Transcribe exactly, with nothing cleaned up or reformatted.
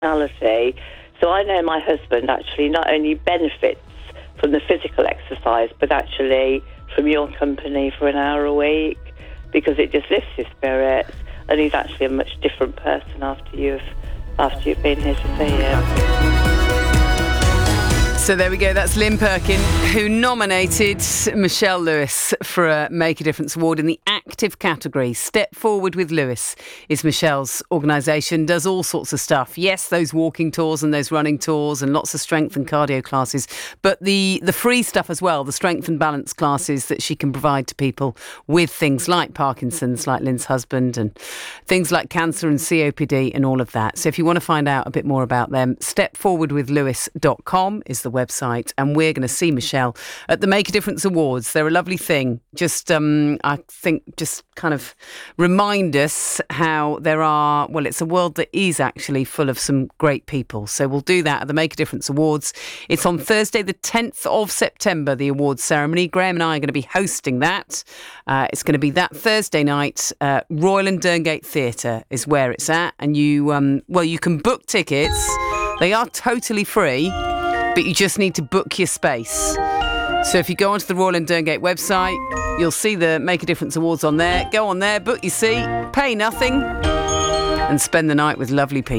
personality. So I know my husband actually not only benefits from the physical exercise, but actually from your company for an hour a week, because it just lifts his spirits, and he's actually a much different person after you've after you've been here to see him. So there we go. That's Lynn Perkin, who nominated Michelle Lewis for a Make a Difference award in the active category. Step Forward with Lewis is Michelle's organisation, does all sorts of stuff. Yes, those walking tours and those running tours and lots of strength and cardio classes, but the, the free stuff as well, the strength and balance classes that she can provide to people with things like Parkinson's, like Lynn's husband, and things like cancer and C O P D and all of that. So if you want to find out a bit more about them, step forward with lewis dot com is the website, and we're going to see Michelle at the Make a Difference Awards. They're a lovely thing. Just, um, I think, just kind of remind us how there are, well, it's a world that is actually full of some great people. So we'll do that at the Make a Difference Awards. It's on Thursday, the tenth of September, the awards ceremony. Graham and I are going to be hosting that. Uh, it's going to be that Thursday night. Uh, Royal and Derngate Theatre is where it's at. And you, um, well, you can book tickets. They are totally free, but you just need to book your space. So if you go onto the Royal and Derngate website, you'll see the Make a Difference Awards on there. Go on there, book your seat, pay nothing, and spend the night with lovely people.